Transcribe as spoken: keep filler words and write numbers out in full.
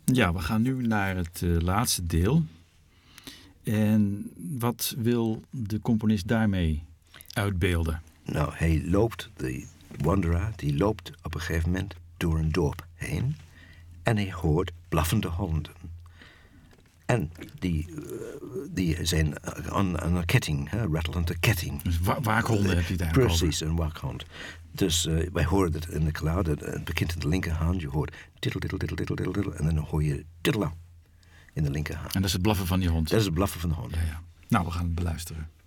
Ja, we gaan nu naar het uh, laatste deel. En wat wil de componist daarmee uitbeelden? Nou, hij loopt, de wanderer, die loopt op een gegeven moment door een dorp heen. En hij hoort blaffende honden. En die, uh, die zijn aan, aan een ketting, hè, rattelende ketting. Dus wa- waakhonden uh, heb je daar Precies, over. een waakhond. Dus uh, wij horen het in de cloud. Het begint in de linkerhand. Je hoort tiddel, tiddel, tiddel, tiddel, tiddel, tiddel. En dan hoor je tiddelen in de linkerhand. En dat is het blaffen van die hond? Dat is het blaffen van de hond. Ja, ja. Nou, we gaan het beluisteren.